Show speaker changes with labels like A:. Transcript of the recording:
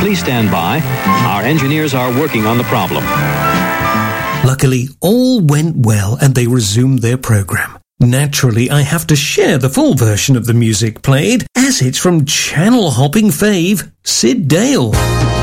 A: Please stand by. Our engineers are working on the problem.
B: Luckily, all went well and they resumed their program. Naturally, I have to share the full version of the music played, as it's from channel-hopping fave Sid Dale.